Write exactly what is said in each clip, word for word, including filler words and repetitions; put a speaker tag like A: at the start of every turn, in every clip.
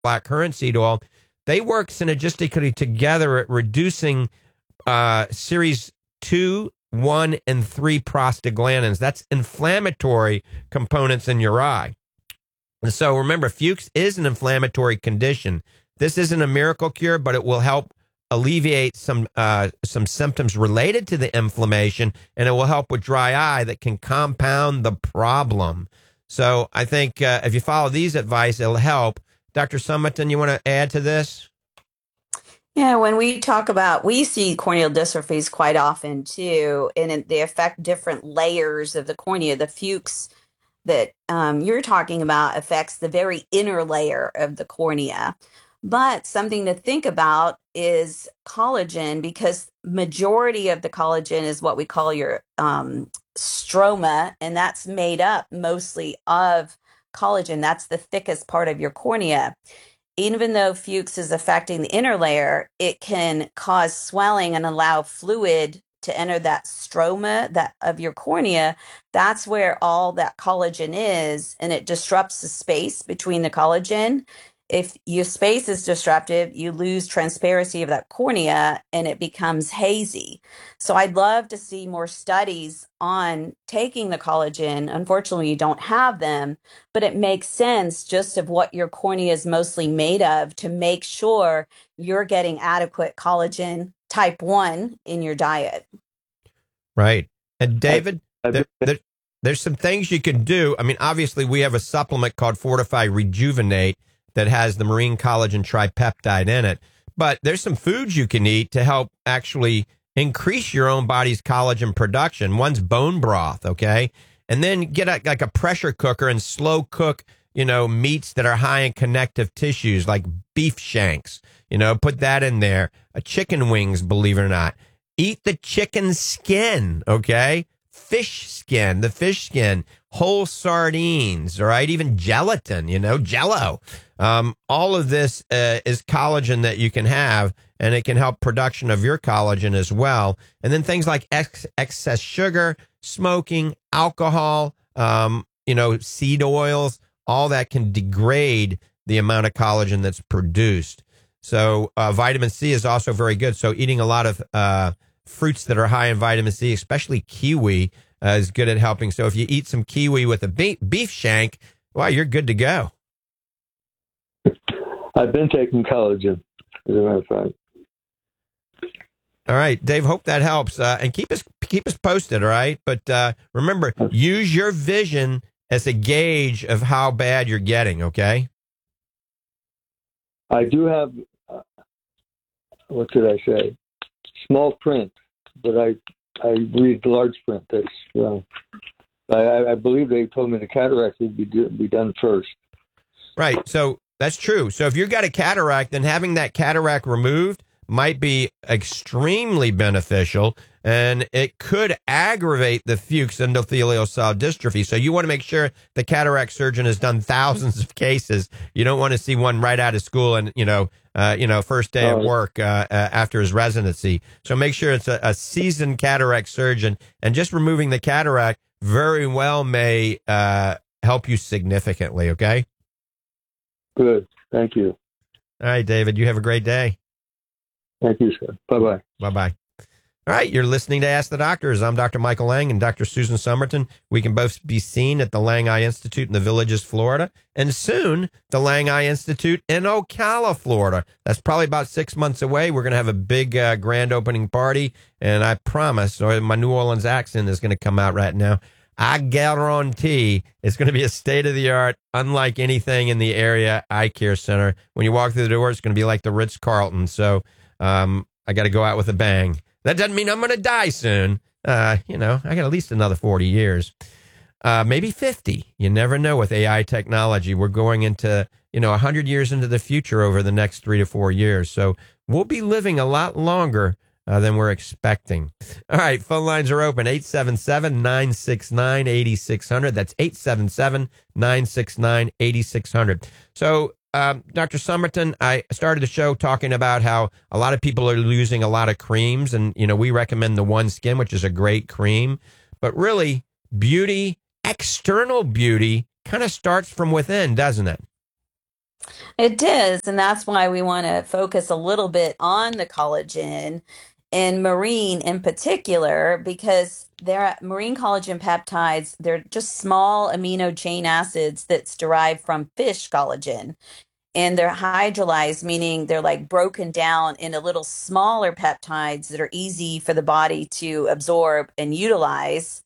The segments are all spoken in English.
A: blackcurrant seed oil, they work synergistically together at reducing uh, series two, one, and three prostaglandins. That's inflammatory components in your eye. And so remember, Fuchs is an inflammatory condition. This isn't a miracle cure, but it will help alleviate some uh, some symptoms related to the inflammation, and it will help with dry eye that can compound the problem. So I think uh, if you follow these advice, it'll help. Doctor Summerton, you want to add to this?
B: Yeah, when we talk about, we see corneal dystrophies quite often too, and it, they affect different layers of the cornea. The Fuchs that um, you're talking about affects the very inner layer of the cornea. But something to think about is collagen, because majority of the collagen is what we call your um, stroma, and that's made up mostly of collagen. That's the thickest part of your cornea. Even though Fuchs is affecting the inner layer, it can cause swelling and allow fluid to enter that stroma that of your cornea. That's where all that collagen is, and it disrupts the space between the collagen. If your space is disrupted, you lose transparency of that cornea and it becomes hazy. So I'd love to see more studies on taking the collagen. Unfortunately, you don't have them, but it makes sense just of what your cornea is mostly made of to make sure you're getting adequate collagen type one in your diet.
A: Right. And David, there, there, there's some things you can do. I mean, obviously, we have a supplement called Fortify Rejuvenate that has the marine collagen tripeptide in it. But there's some foods you can eat to help actually increase your own body's collagen production. One's bone broth, okay? And then get a, like a pressure cooker and slow cook, you know, meats that are high in connective tissues, like beef shanks. You know, put that in there. A chicken wings, believe it or not. Eat the chicken skin, okay? Fish skin, the fish skin, whole sardines, all right? Even gelatin, you know, Jell-O. Um, all of this uh, is collagen that you can have, and it can help production of your collagen as well. And then things like ex- excess sugar, smoking, alcohol, um, you know, seed oils, all that can degrade the amount of collagen that's produced. So uh, vitamin C is also very good. So eating a lot of uh, fruits that are high in vitamin C, especially kiwi, uh, is good at helping. So if you eat some kiwi with a beef, beef shank, well, you're good to go.
C: I've been taking collagen, as a matter of fact.
A: All right, Dave, hope that helps. Uh, and keep us keep us posted, all right? But uh, remember, use your vision as a gauge of how bad you're getting, okay?
C: I do have, uh, what did I say? Small print, but I I read large print. That's uh, I, I believe they told me the cataract would be do, be done first.
A: Right. So that's true. So if you've got a cataract, then having that cataract removed might be extremely beneficial, and it could aggravate the Fuchs endothelial cell dystrophy. So you want to make sure the cataract surgeon has done thousands of cases. You don't want to see one right out of school and, you know, uh, you know, first day at work uh, uh, after his residency. So make sure it's a, a seasoned cataract surgeon, and just removing the cataract very well may uh, help you significantly. Okay.
C: Good. Thank you.
A: All right, David, you have a great day.
C: Thank you, sir. Bye-bye.
A: Bye-bye. All right, you're listening to Ask the Doctors. I'm Doctor Michael Lang and Doctor Susan Summerton. We can both be seen at the Lang Eye Institute in the Villages, Florida, and soon the Lang Eye Institute in Ocala, Florida. That's probably about six months away. We're going to have a big uh, grand opening party, and I promise, or my New Orleans accent is going to come out right now, I guarantee it's going to be a state-of-the-art, unlike anything in the area eye care center. When you walk through the door, it's going to be like the Ritz-Carlton, so um, I got to go out with a bang. That doesn't mean I'm going to die soon. Uh, you know, I got at least another forty years, uh, maybe fifty. You never know with A I technology. We're going into, you know, one hundred years into the future over the next three to four years. So we'll be living a lot longer uh, than we're expecting. All right, phone lines are open, eight seven seven, nine six nine, eight six zero zero. That's eight seven seven, nine six nine, eight six zero zero. So, Um, Doctor Summerton, I started the show talking about how a lot of people are using a lot of creams, and, you know, we recommend the One Skin, which is a great cream. But really, beauty, external beauty, kind of starts from within, doesn't it?
B: It does, and that's why we want to focus a little bit on the collagen and marine in particular, because they're marine collagen peptides. They're just small amino chain acids that's derived from fish collagen. And they're hydrolyzed, meaning they're like broken down into little smaller peptides that are easy for the body to absorb and utilize.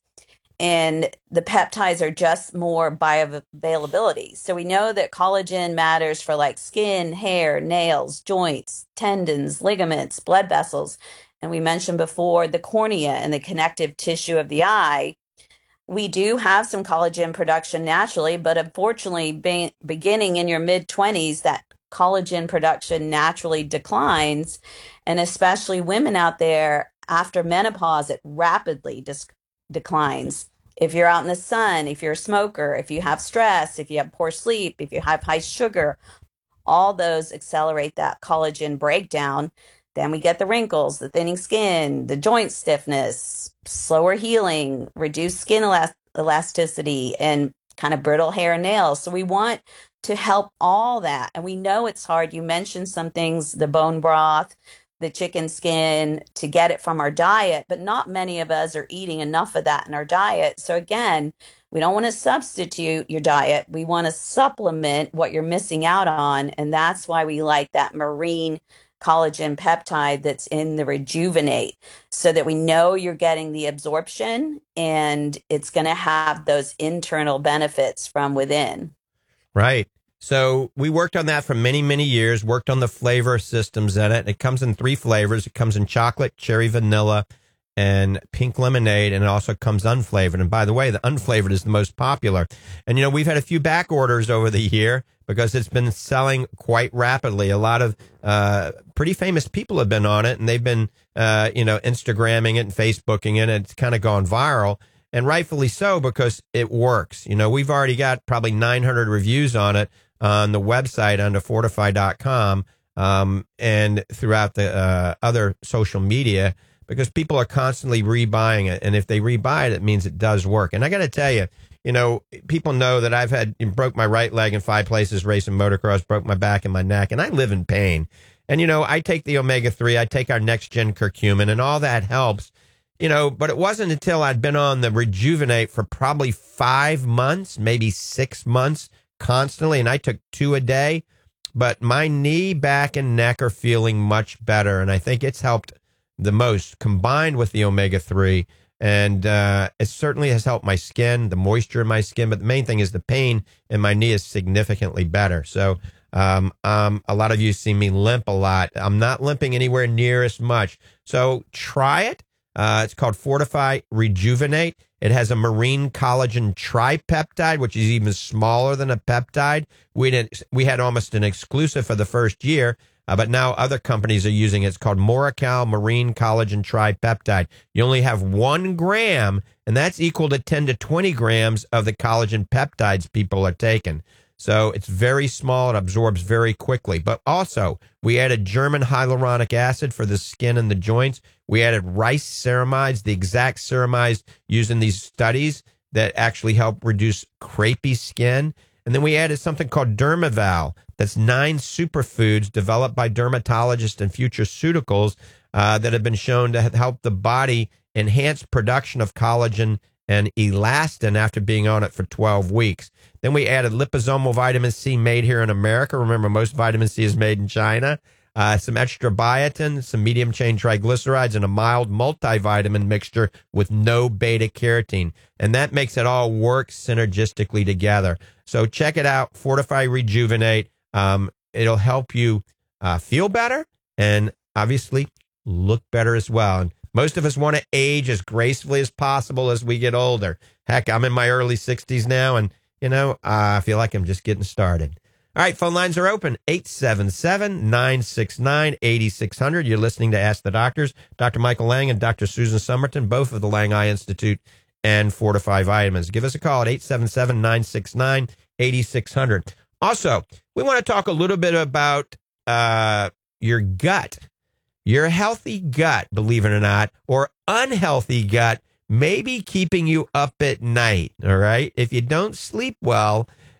B: And the peptides are just more bioavailability. So we know that collagen matters for like skin, hair, nails, joints, tendons, ligaments, blood vessels. And we mentioned before the cornea and the connective tissue of the eye. We do have some collagen production naturally, but unfortunately, be- beginning in your mid twenties, that collagen production naturally declines. And especially women out there after menopause, it rapidly dis- declines. If you're out in the sun, if you're a smoker, if you have stress, if you have poor sleep, if you have high sugar, all those accelerate that collagen breakdown. Then we get the wrinkles, the thinning skin, the joint stiffness, slower healing, reduced skin elast- elasticity, and kind of brittle hair and nails. So we want to help all that. And we know it's hard. You mentioned some things, the bone broth, the chicken skin, to get it from our diet, but not many of us are eating enough of that in our diet. So again, we don't want to substitute your diet. We want to supplement what you're missing out on. And that's why we like that marine collagen peptide that's in the Rejuvenate, so that we know you're getting the absorption and it's going to have those internal benefits from within.
A: Right. So we worked on that for many, many years, worked on the flavor systems in it. It comes in three flavors. It comes in chocolate, cherry vanilla, and pink lemonade, and it also comes unflavored. And by the way, the unflavored is the most popular. And, you know, we've had a few back orders over the year because it's been selling quite rapidly. A lot of uh, pretty famous people have been on it, and they've been, uh, you know, Instagramming it and Facebooking it, and it's kind of gone viral. And rightfully so, because it works. You know, we've already got probably nine hundred reviews on it on the website under fortify dot com um, and throughout the uh, other social media, because people are constantly rebuying it. And if they rebuy it, it means it does work. And I got to tell you, you know, people know that I've had broke my right leg in five places racing motocross, broke my back and my neck, and I live in pain. And, you know, I take the omega three, I take our next gen curcumin, and all that helps. You know, but it wasn't until I'd been on the Rejuvenate for probably five months, maybe six months constantly, and I took two a day. But my knee, back, and neck are feeling much better, and I think it's helped the most, combined with the omega three. And uh, it certainly has helped my skin, the moisture in my skin. But the main thing is the pain in my knee is significantly better. So um, um, a lot of you see me limp a lot. I'm not limping anywhere near as much. So try it. Uh, it's called Fortify Rejuvenate. It has a marine collagen tripeptide, which is even smaller than a peptide. We didn't, we had almost an exclusive for the first year, uh, but now other companies are using it. It's called Moracal Marine Collagen Tripeptide. You only have one gram, and that's equal to ten to twenty grams of the collagen peptides people are taking. So it's very small. It absorbs very quickly. But also, we added German hyaluronic acid for the skin and the joints. We added rice ceramides, the exact ceramides used in these studies that actually help reduce crepey skin. And then we added something called Dermaval. That's nine superfoods developed by dermatologists and futureceuticals uh, that have been shown to help the body enhance production of collagen and elastin after being on it for twelve weeks. Then we added liposomal vitamin C made here in America. Remember, most vitamin C is made in China. Uh, some extra biotin, some medium chain triglycerides, and a mild multivitamin mixture with no beta carotene. And that makes it all work synergistically together. So check it out, Fortify Rejuvenate. Um, it'll help you uh, feel better and obviously look better as well. And most of us want to age as gracefully as possible as we get older. Heck, I'm in my early sixties now, and, you know, uh, I feel like I'm just getting started. All right, phone lines are open, eight seven seven, nine six nine, eight six zero zero. You're listening to Ask the Doctors. Doctor Michael Lang and Doctor Susan Somerton, both of the Lang Eye Institute and Fortify Vitamins. Give us a call at eight seven seven, nine six nine, eight six zero zero. Also, we want to talk a little bit about uh, your gut. Your healthy gut, believe it or not, or unhealthy gut may be keeping you up at night, all right? If you don't sleep well,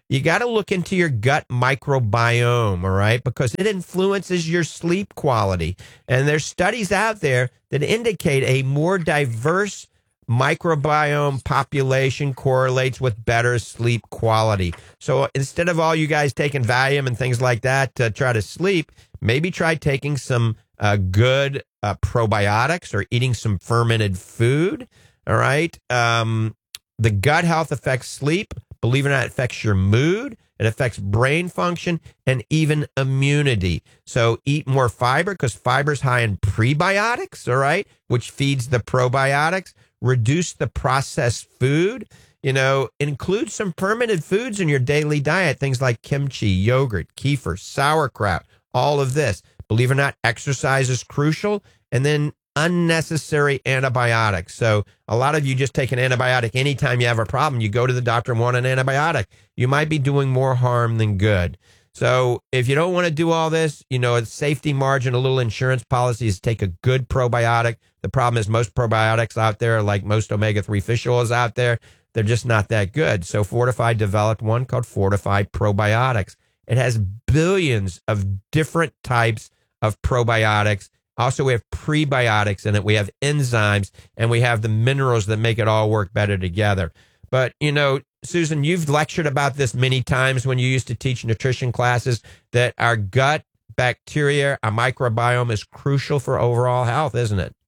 A: you got to look into your gut microbiome, all right, because it influences your sleep quality. And there's studies out there that indicate a more diverse microbiome population correlates with better sleep quality. So instead of all you guys taking Valium and things like that to try to sleep, maybe try taking some uh, good uh, probiotics or eating some fermented food. All right. Um, the gut health affects sleep. Believe it or not, it affects your mood. It affects brain function and even immunity. So eat more fiber because fiber is high in prebiotics, all right, which feeds the probiotics. Reduce the processed food. You know, include some fermented foods in your daily diet, things like kimchi, yogurt, kefir, sauerkraut, all of this. Believe it or not, exercise is crucial. And then unnecessary antibiotics. So a lot of you just take an antibiotic anytime you have a problem. You go to the doctor and want an antibiotic. You might be doing more harm than good. So if you don't want to do all this, you know, a safety margin, a little insurance policy is take a good probiotic. The problem is most probiotics out there, like most omega three fish oils out there, they're just not that good. So Fortify developed one called Fortify Probiotics. It has billions of different types of probiotics. Also, we have prebiotics in it. We have enzymes, and we have the minerals that make it all work better together. But, you know, Susan, you've lectured about this many times when you used to teach nutrition classes, that our gut bacteria, our microbiome is crucial for overall health, isn't it?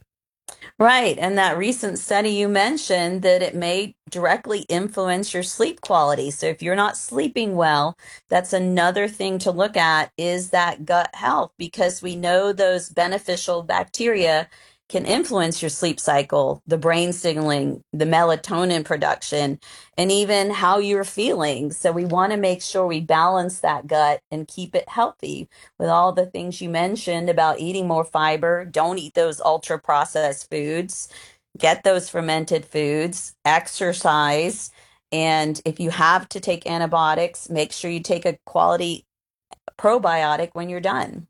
B: Right. And that recent study you mentioned, that it may directly influence your sleep quality. So if you're not sleeping well, that's another thing to look at, is that gut health, because we know those beneficial bacteria can influence your sleep cycle, the brain signaling, the melatonin production, and even how you're feeling. So we want to make sure we balance that gut and keep it healthy with all the things you mentioned about eating more fiber. Don't eat those ultra processed foods. Get those fermented foods, exercise. And if you have to take antibiotics, make sure you take a quality probiotic when you're done.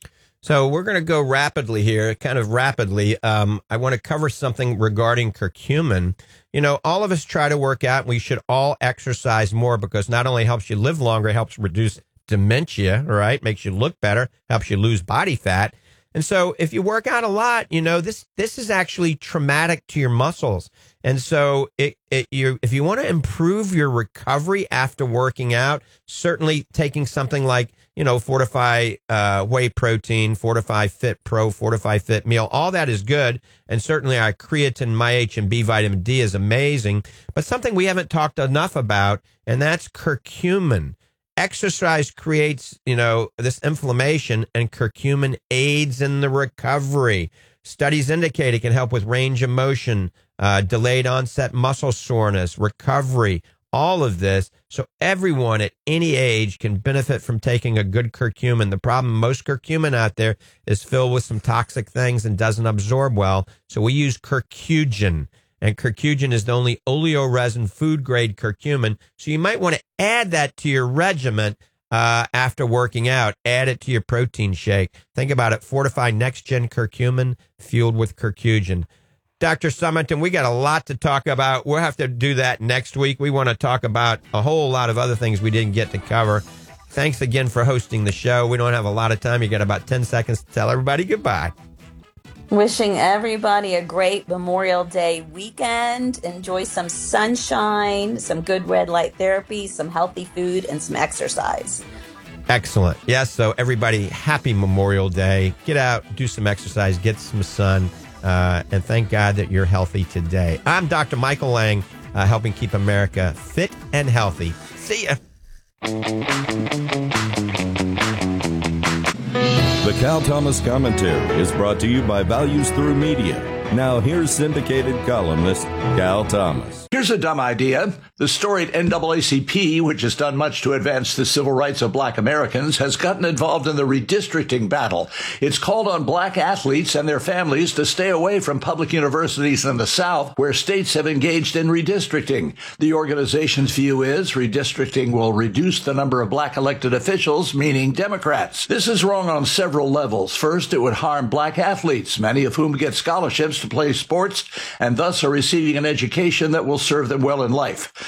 A: So we're going to go rapidly here, kind of rapidly. Um, I want to cover something regarding curcumin. You know, all of us try to work out. We should all exercise more because not only helps you live longer, it helps reduce dementia, right? Makes you look better, helps you lose body fat. And so if you work out a lot, you know, this this is actually traumatic to your muscles. And so it, it you if you want to improve your recovery after working out, certainly taking something like, you know, Fortify uh, Whey Protein, Fortify Fit Pro, Fortify Fit Meal, all that is good. And certainly our creatine, my H, and B vitamin D is amazing. But something we haven't talked enough about, and that's curcumin. Exercise creates, you know, this inflammation, and curcumin aids in the recovery. Studies indicate it can help with range of motion, uh, delayed onset muscle soreness, recovery, all of this. So everyone at any age can benefit from taking a good curcumin. The problem, most curcumin out there is filled with some toxic things and doesn't absorb well. So we use Curcugen. And Curcugen is the only oleoresin food-grade curcumin. So you might want to add that to your regimen uh, after working out. Add it to your protein shake. Think about it. Fortify Next-Gen Curcumin fueled with Curcugen. Doctor Summerton, we got a lot to talk about. We'll have to do that next week. We want to talk about a whole lot of other things we didn't get to cover. Thanks again for hosting the show. We don't have a lot of time. You got about ten seconds to tell everybody goodbye.
B: Wishing everybody a great Memorial Day weekend. Enjoy some sunshine, some good red light therapy, some healthy food, and some exercise.
A: Excellent. Yes, so everybody, happy Memorial Day. Get out, do some exercise, get some sun, uh, and thank God that you're healthy today. I'm Doctor Michael Lang, uh, helping keep America fit and healthy. See ya.
D: The Cal Thomas Commentary is brought to you by Values Through Media. Now here's syndicated columnist Cal Thomas.
E: Here's a dumb idea. The storied N double A C P, which has done much to advance the civil rights of black Americans, has gotten involved in the redistricting battle. It's called on black athletes and their families to stay away from public universities in the South, where states have engaged in redistricting. The organization's view is redistricting will reduce the number of black elected officials, meaning Democrats. This is wrong on several levels. First, it would harm black athletes, many of whom get scholarships to play sports and thus are receiving an education that will serve them well in life.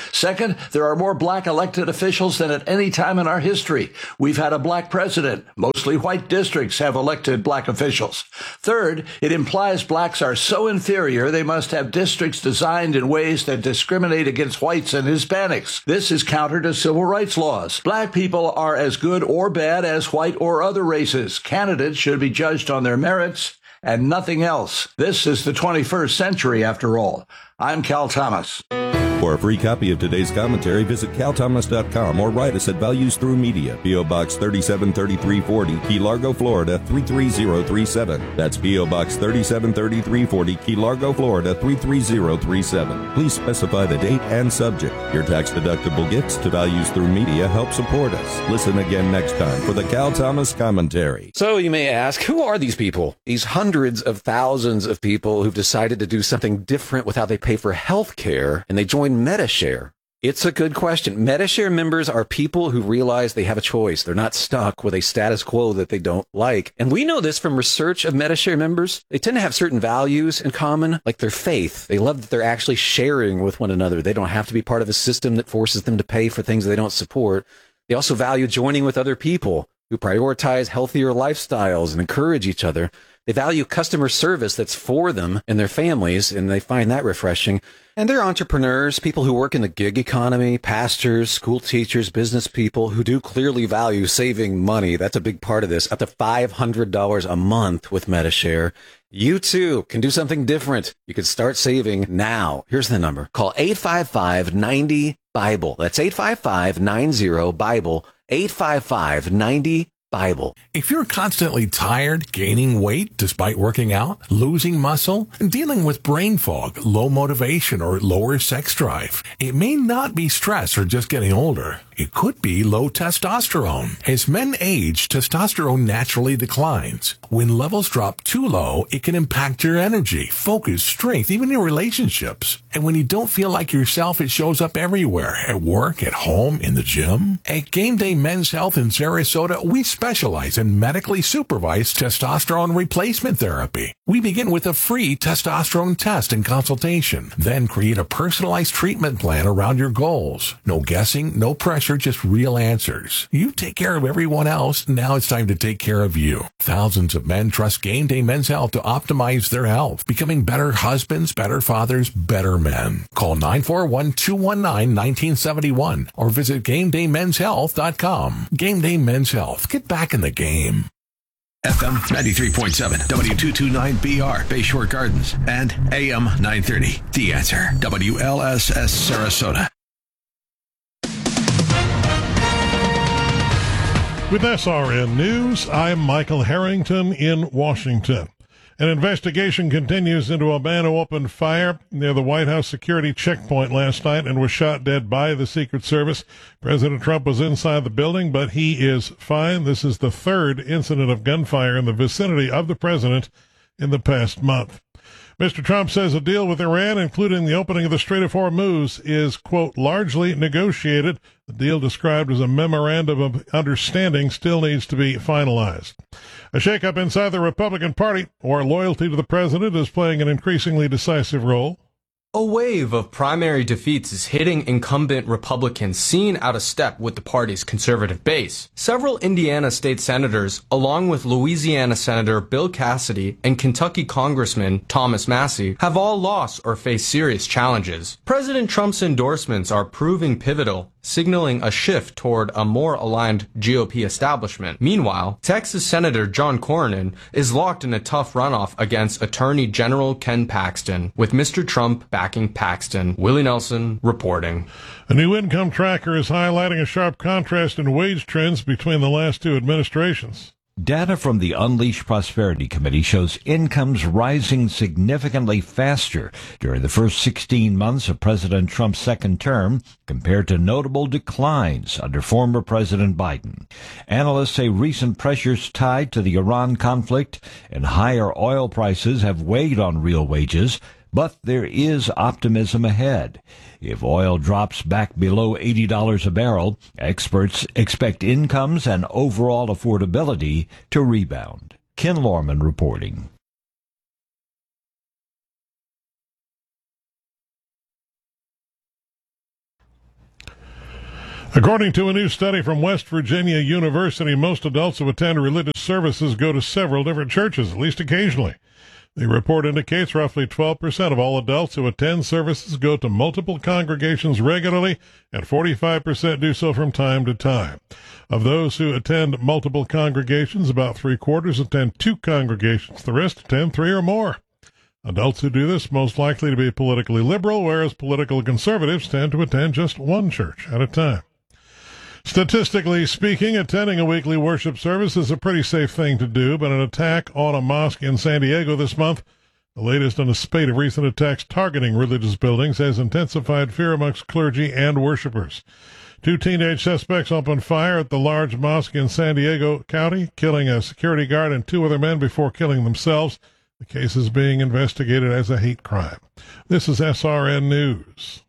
E: Second, there are more black elected officials than at any time in our history. We've had a black president. Mostly white districts have elected black officials. Third, it implies blacks are so inferior they must have districts designed in ways that discriminate against whites and Hispanics. This is counter to civil rights laws. Black people are as good or bad as white or other races. Candidates should be judged on their merits and nothing else. This is the twenty-first century, after all. I'm Cal Thomas.
D: For a free copy of today's commentary, visit cal thomas dot com or write us at Values Through Media, P O. Box thirty-seven thirty-three forty, Key Largo, Florida three three zero three seven. That's P O. Box thirty-seven thirty-three forty, Key Largo, Florida three three zero three seven. Please specify the date and subject. Your tax-deductible gifts to Values Through Media help support us. Listen again next time for the Cal Thomas Commentary.
F: So you may ask, who are these people? These hundreds of thousands of people who've decided to do something different with how they pay for health care, and they join Medi-Share. It's a good question. Medi-Share members are people who realize they have a choice. They're not stuck with a status quo that they don't like. And we know this from research of Medi-Share members. They tend to have certain values in common, like their faith. They love that they're actually sharing with one another. They don't have to be part of a system that forces them to pay for things they don't support. They also value joining with other people who prioritize healthier lifestyles and encourage each other. They value customer service that's for them and their families, and they find that refreshing. And they're entrepreneurs, people who work in the gig economy, pastors, school teachers, business people who do clearly value saving money. That's a big part of this, up to five hundred dollars a month with Medi-Share. You too can do something different. You can start saving now. Here's the number. Call eight five five, nine zero, Bible. That's eight five five, nine zero, Bible. eight five five, nine zero, Bible.
G: If you're constantly tired, gaining weight despite working out, losing muscle, and dealing with brain fog, low motivation, or lower sex drive, it may not be stress or just getting older. It could be low testosterone. As men age, testosterone naturally declines. When levels drop too low, it can impact your energy, focus, strength, even your relationships. And when you don't feel like yourself, it shows up everywhere, at work, at home, in the gym. At Game Day Men's Health in Sarasota, we specialize in medically supervised testosterone replacement therapy. We begin with a free testosterone test and consultation, then create a personalized treatment plan around your goals. No guessing, no pressure, just real answers. You take care of everyone else, now it's time to take care of you. Thousands of men trust Game Day Men's Health to optimize their health, becoming better husbands, better fathers, better men. Call nine four one, two one nine, one nine seven one or visit game day men's health dot com. Game Day Men's Health. Get back in the game.
H: F M ninety-three point seven, W two twenty-nine B R, Bayshore Gardens, and A M nine thirty, The Answer, W L S S Sarasota.
I: With S R N News, I'm Michael Harrington in Washington. An investigation continues into a man who opened fire near the White House security checkpoint last night and was shot dead by the Secret Service. President Trump was inside the building, but he is fine. This is the third incident of gunfire in the vicinity of the president in the past month. Mister Trump says a deal with Iran, including the opening of the Strait of Hormuz, is, quote, largely negotiated. The deal, described as a memorandum of understanding, still needs to be finalized. A shakeup inside the Republican Party, or loyalty to the president, is playing an increasingly decisive role.
J: A wave of primary defeats is hitting incumbent Republicans seen out of step with the party's conservative base. Several Indiana state senators, along with Louisiana Senator Bill Cassidy and Kentucky Congressman Thomas Massie, have all lost or face serious challenges. President Trump's endorsements are proving pivotal, signaling a shift toward a more aligned G O P establishment. Meanwhile, Texas Senator John Cornyn is locked in a tough runoff against Attorney General Ken Paxton, with Mister Trump backing Paxton. Willie Nelson reporting.
I: A new income tracker is highlighting a sharp contrast in wage trends between the last two administrations.
K: Data from the Unleash Prosperity Committee shows incomes rising significantly faster during the first sixteen months of President Trump's second term compared to notable declines under former President Biden. Analysts say recent pressures tied to the Iran conflict and higher oil prices have weighed on real wages, but there is optimism ahead. If oil drops back below eighty dollars a barrel, experts expect incomes and overall affordability to rebound. Ken Lorman reporting.
I: According to a new study from West Virginia University, most adults who attend religious services go to several different churches, at least occasionally. The report indicates roughly twelve percent of all adults who attend services go to multiple congregations regularly, and forty-five percent do so from time to time. Of those who attend multiple congregations, about three-quarters attend two congregations. The rest attend three or more. Adults who do this most likely to be politically liberal, whereas political conservatives tend to attend just one church at a time. Statistically speaking, attending a weekly worship service is a pretty safe thing to do, but an attack on a mosque in San Diego this month, the latest in a spate of recent attacks targeting religious buildings, has intensified fear amongst clergy and worshipers. Two teenage suspects opened fire at the large mosque in San Diego County, killing a security guard and two other men before killing themselves. The case is being investigated as a hate crime. This is S R N News.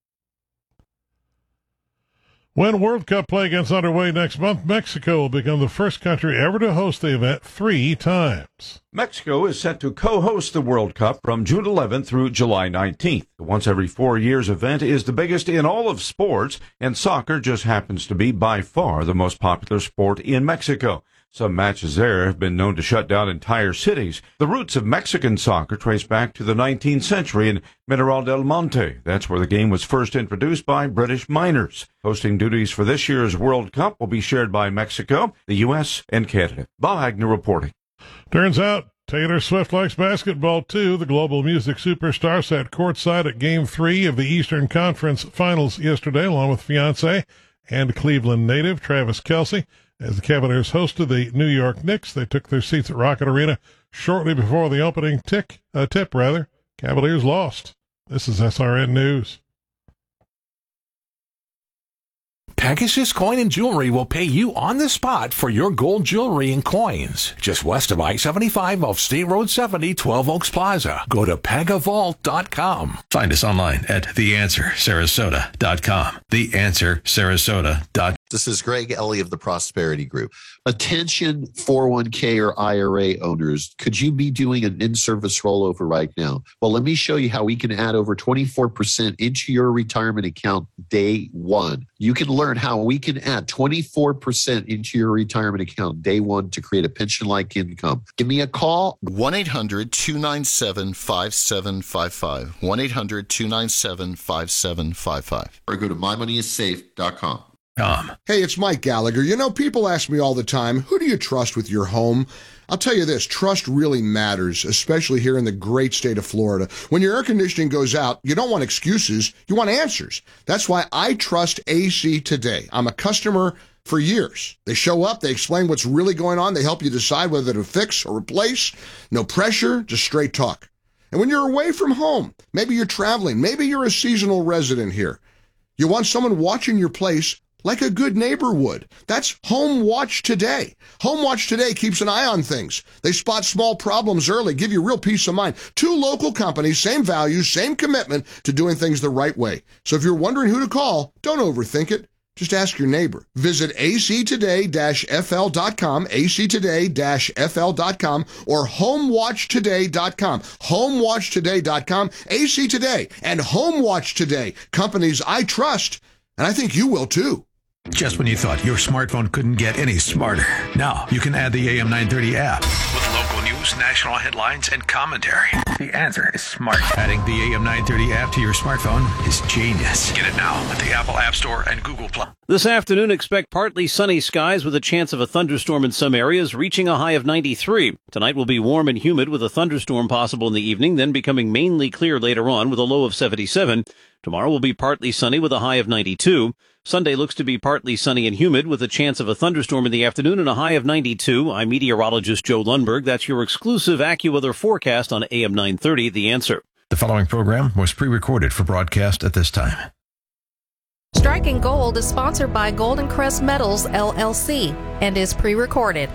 I: When World Cup play gets underway next month, Mexico will become the first country ever to host the event three times.
L: Mexico is set to co-host the World Cup from June eleventh through July nineteenth. The once every four years event is the biggest in all of sports, and soccer just happens to be by far the most popular sport in Mexico. Some matches there have been known to shut down entire cities. The roots of Mexican soccer trace back to the nineteenth century in Mineral del Monte. That's where the game was first introduced by British miners. Hosting duties for this year's World Cup will be shared by Mexico, the U S, and Canada. Bob Agnew reporting.
I: Turns out Taylor Swift likes basketball, too. The global music superstar sat courtside at Game three of the Eastern Conference Finals yesterday, along with fiancé and Cleveland native Travis Kelce. As the Cavaliers hosted the New York Knicks, they took their seats at Rocket Arena shortly before the opening tick, uh, tip. Rather, Cavaliers lost. This is S R N News.
G: Pegasus Coin and Jewelry will pay you on the spot for your gold jewelry and coins. Just west of I seventy-five off State Road seventy, twelve Oaks Plaza. Go to pegavault dot com.
H: Find us online at the answer sarasota dot com. the answer sarasota dot com.
M: This is Greg Ellie of the Prosperity Group. Attention four oh one k or I R A owners, could you be doing an in-service rollover right now? Well, let me show you how we can add over twenty-four percent into your retirement account day one. You can learn how we can add twenty-four percent into your retirement account day one to create a pension-like income. Give me a call.
N: one eight hundred two nine seven five seven five five. one eight hundred two nine seven five seven five five.
M: Or go to my money is safe dot com.
H: Um.
O: Hey, it's Mike Gallagher. You know, people ask me all the time, who do you trust with your home? I'll tell you this, trust really matters, especially here in the great state of Florida. When your air conditioning goes out, you don't want excuses, you want answers. That's why I trust A C Today. I'm a customer for years. They show up, they explain what's really going on, they help you decide whether to fix or replace. No pressure, just straight talk. And when you're away from home, maybe you're traveling, maybe you're a seasonal resident here, you want someone watching your place like a good neighbor would. That's Home Watch Today. Home Watch Today keeps an eye on things. They spot small problems early, give you real peace of mind. Two local companies, same values, same commitment to doing things the right way. So if you're wondering who to call, don't overthink it. Just ask your neighbor. Visit A C today dash F L dot com, A C today dash F L dot com, or home watch today dot com. home watch today dot com, A C Today, and Home Watch Today. Companies I trust, and I think you will too.
H: Just when you thought your smartphone couldn't get any smarter, now you can add the A M nine thirty app with local news, national headlines, and commentary. The answer is smart. Adding the A M nine thirty app to your smartphone is genius. Get it now at the Apple App Store and Google Play.
P: This afternoon, expect partly sunny skies with a chance of a thunderstorm in some areas, reaching a high of ninety-three. Tonight will be warm and humid with a thunderstorm possible in the evening, then becoming mainly clear later on with a low of seventy-seven. Tomorrow will be partly sunny with a high of ninety-two. Sunday looks to be partly sunny and humid with a chance of a thunderstorm in the afternoon and a high of ninety-two. I'm meteorologist Joe Lundberg. That's your exclusive AccuWeather forecast on A M nine thirty, The Answer.
H: The following program was pre-recorded for broadcast at this time.
Q: Striking Gold is sponsored by Golden Crest Metals, L L C, and is pre-recorded.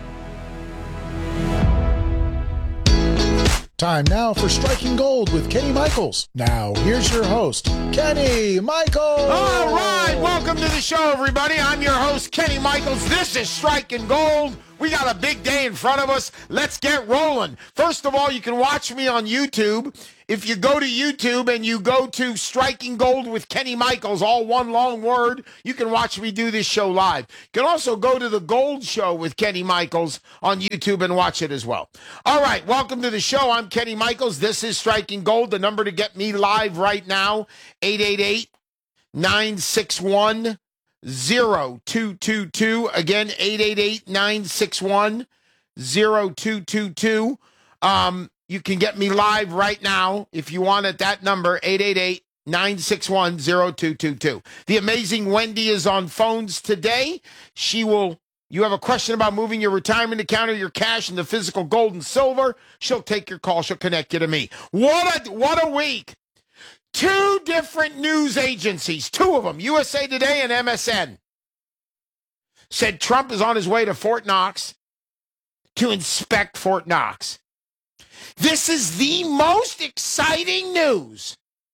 R: Time now for Striking Gold with Kenny Michaels. Now, here's your host, Kenny Michaels.
S: All right, welcome to the show, everybody. I'm your host, Kenny Michaels. This is Striking Gold We got a big day in front of us. Let's get rolling. First of all, you can watch me on YouTube. If you go to YouTube and you go to Striking Gold with Kenny Michaels, all one long word, you can watch me do this show live. You can also go to the Gold Show with Kenny Michaels on YouTube and watch it as well. All right, welcome to the show. I'm Kenny Michaels. This is Striking Gold. The number to get me live right now, eight eight eight, nine six one, zero two two two. Again, eight eight eight, nine six one, zero two two two. Um... You can get me live right now if you want at that number, eight eight eight, nine six one, zero two two two. The amazing Wendy is on phones today. She will, you have a question about moving your retirement account or your cash into physical gold and silver, she'll take your call. She'll connect you to me. What a, what a week. Two different news agencies, two of them, U S A Today and M S N, said Trump is on his way to Fort Knox to inspect Fort Knox. This is the most exciting news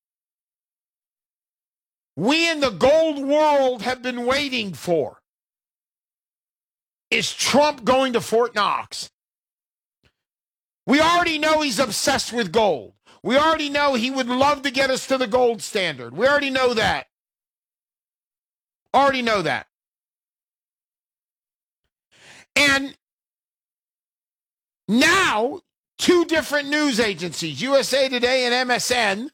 S: we in the gold world have been waiting for. Is Trump going to Fort Knox? We already know he's obsessed with gold. We already know he would love to get us to the gold standard. We already know that. Already know that. And now, two different news agencies, U S A Today and M S N,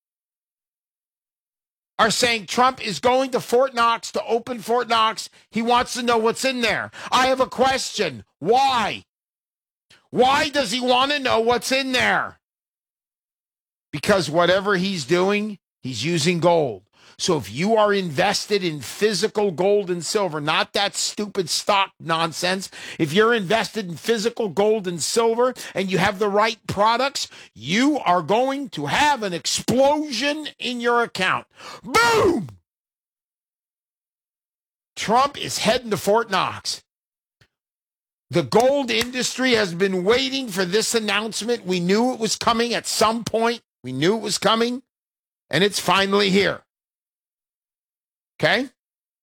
S: are saying Trump is going to Fort Knox to open Fort Knox. He wants to know what's in there. I have a question. Why? Why does he want to know what's in there? Because whatever he's doing, he's using gold. So if you are invested in physical gold and silver, not that stupid stock nonsense, if you're invested in physical gold and silver and you have the right products, you are going to have an explosion in your account. Boom! Trump is heading to Fort Knox. The gold industry has been waiting for this announcement. We knew it was coming at some point. We knew it was coming, and it's finally here. Okay?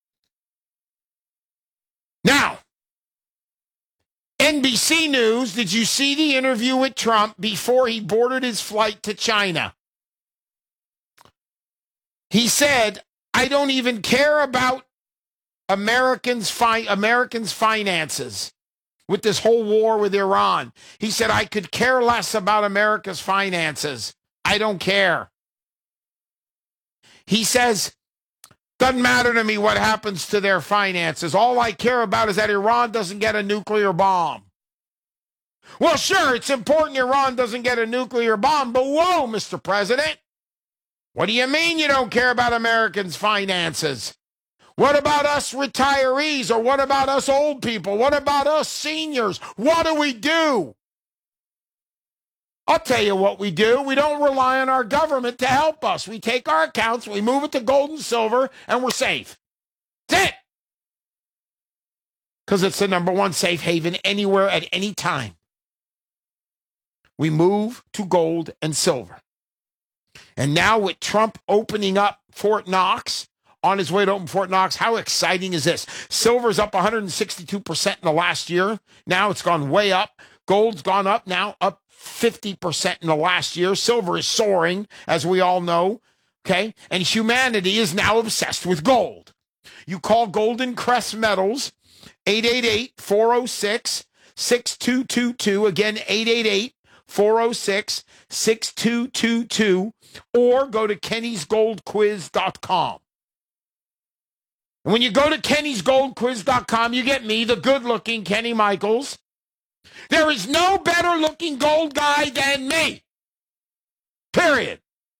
S: Now, N B C News, did you see the interview with Trump before he boarded his flight to China? He said, I don't even care about Americans' fi- Americans' finances with this whole war with Iran. He said, I could care less about America's finances. I don't care. He says, doesn't matter to me what happens to their finances. All I care about is that Iran doesn't get a nuclear bomb. Well, sure, it's important Iran doesn't get a nuclear bomb, but whoa, Mister President. What do you mean you don't care about Americans' finances? What about us retirees, or what about us old people? What about us seniors? What do we do? I'll tell you what we do. We don't rely on our government to help us. We take our accounts, we move it to gold and silver, and we're safe. That's it. Because it's the number one safe haven anywhere at any time. We move to gold and silver. And now with Trump opening up Fort Knox, on his way to open Fort Knox, how exciting is this? Silver's up one hundred sixty-two percent in the last year. Now it's gone way up. Gold's gone up now, up fifty percent in the last year. Silver is soaring, as we all know, okay? And humanity is now obsessed with gold. You call Golden Crest Metals, eight eight eight, four oh six, six two two two. Again, eight eight eight, four oh six, six two two two. Or go to kennys gold quiz dot com. And when you go to kennys gold quiz dot com, you get me, the good-looking Kenny Michaels. There is no better-looking gold guy than me. Period.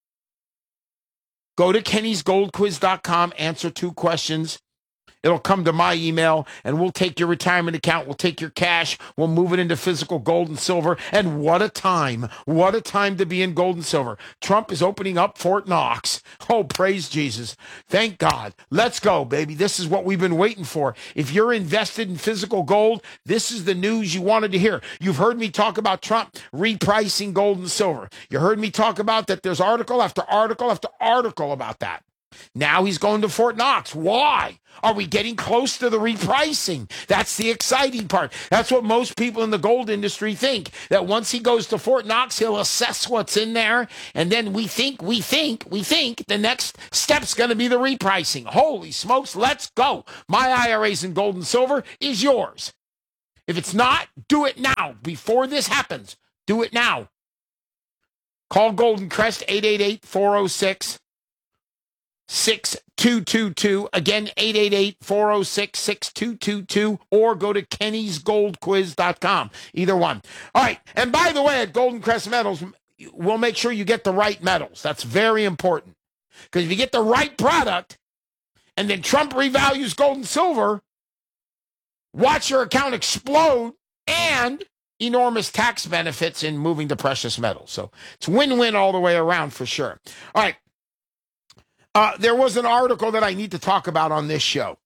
S: Go to kennys gold quiz dot com, answer two questions. It'll come to my email, and we'll take your retirement account. We'll take your cash. We'll move it into physical gold and silver. And what a time. What a time to be in gold and silver. Trump is opening up Fort Knox. Oh, praise Jesus. Thank God. Let's go, baby. This is what we've been waiting for. If you're invested in physical gold, this is the news you wanted to hear. You've heard me talk about Trump repricing gold and silver. You heard me talk about that there's article after article after article about that. Now he's going to Fort Knox. Why? Are we getting close to the repricing? That's the exciting part. That's what most people in the gold industry think, that once he goes to Fort Knox, he'll assess what's in there, and then we think, we think, we think the next step's going to be the repricing. Holy smokes, let's go. My I R As in gold and silver is yours. If it's not, do it now. Before this happens, do it now. Call Golden Crest, eight eight eight, four oh six, six two two two. Again, eight eight eight, four oh six, six two two two, or go to kennys gold quiz dot com. Either one. All right. And by the way, at Golden Crest Metals, we'll make sure you get the right metals. That's very important. Because if you get the right product, and then Trump revalues gold and silver, watch your account explode, and enormous tax benefits in moving to precious metals. So it's win-win all the way around for sure. All right. Uh, there was an article that I need to talk about on this show.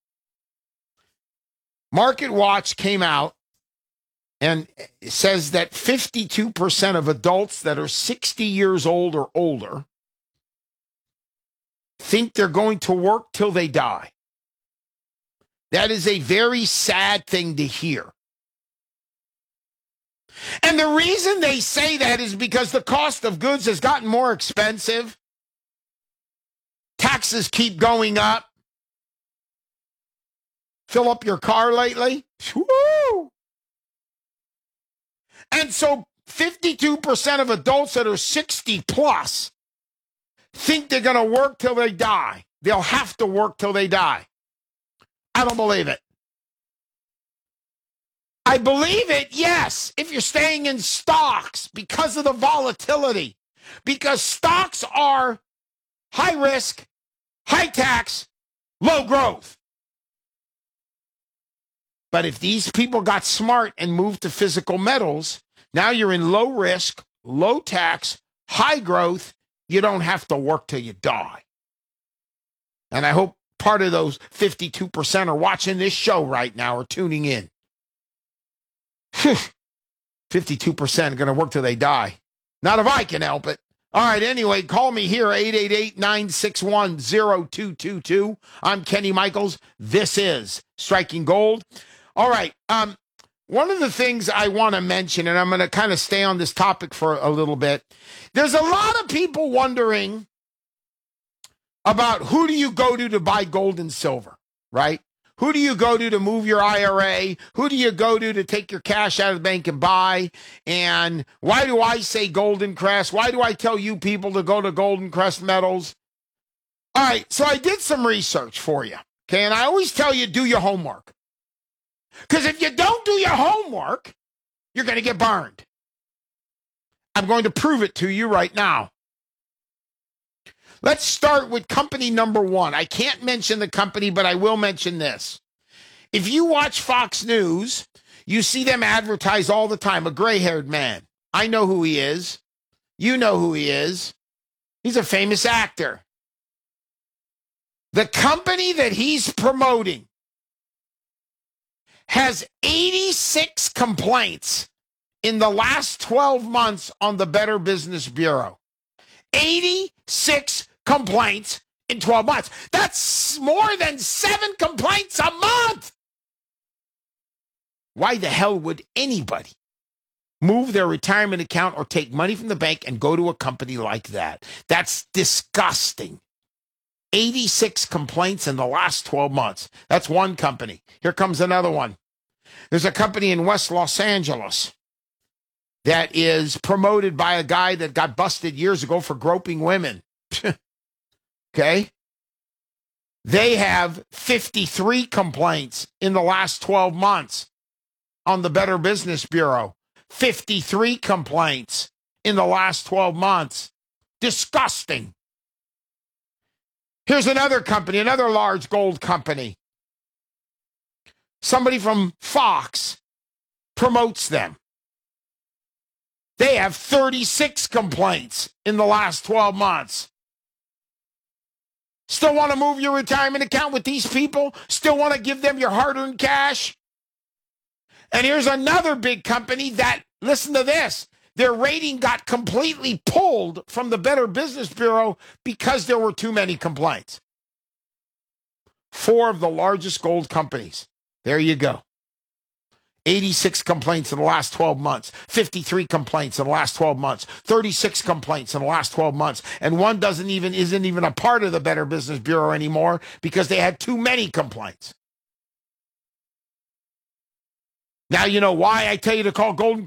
S: Market Watch came out and says that fifty-two percent of adults that are sixty years old or older think they're going to work till they die. That is a very sad thing to hear. And the reason they say that is because the cost of goods has gotten more expensive. Taxes keep going up. Fill up your car lately? Woo! And so fifty-two percent of adults that are sixty plus think they're going to work till they die. They'll have to work till they die. I don't believe it. I believe it, yes, if you're staying in stocks because of the volatility. Because stocks are high risk, high tax, low growth. But if these people got smart and moved to physical metals, now you're in low risk, low tax, high growth. You don't have to work till you die. And I hope part of those fifty-two percent are watching this show right now or tuning in. fifty-two percent are going to work till they die. Not if I can help it. All right, anyway, call me here, eight eight eight, nine six one, zero two two two. I'm Kenny Michaels. This is Striking Gold. All right, um, one of the things I want to mention, and I'm going to kind of stay on this topic for a little bit. There's a lot of people wondering about who do you go to to buy gold and silver, right? Who do you go to to move your I R A? Who do you go to to take your cash out of the bank and buy? And why do I say Golden Crest? Why do I tell you people to go to Golden Crest Metals? All right, so I did some research for you, okay? And I always tell you, do your homework. Because if you don't do your homework, you're going to get burned. I'm going to prove it to you right now. Let's start with company number one. I can't mention the company, but I will mention this. If you watch Fox News, you see them advertise all the time, a gray-haired man. I know who he is. You know who he is. He's a famous actor. The company that he's promoting has eighty-six complaints in the last twelve months on the Better Business Bureau. eighty-six complaints in twelve months. That's more than seven complaints a month. Why the hell would anybody move their retirement account or take money from the bank and go to a company like that? That's disgusting. eighty-six complaints in the last twelve months. That's one company. Here comes another one. There's a company in West Los Angeles that is promoted by a guy that got busted years ago for groping women. Okay? They have fifty-three complaints in the last twelve months on the Better Business Bureau. fifty-three complaints in the last twelve months. Disgusting. Here's another company, another large gold company. Somebody from Fox promotes them. They have thirty-six complaints in the last twelve months. Still want to move your retirement account with these people? Still want to give them your hard-earned cash? And here's another big company that, listen to this, their rating got completely pulled from the Better Business Bureau because there were too many complaints. Four of the largest gold companies. There you go. eighty-six complaints in the last twelve months, fifty-three complaints in the last twelve months, thirty-six complaints in the last twelve months, and one doesn't even isn't even a part of the Better Business Bureau anymore because they had too many complaints. Now you know why I tell you to call Golden